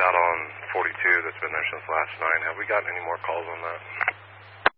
out on 42 that's been there since last night. Have we gotten any more calls on that?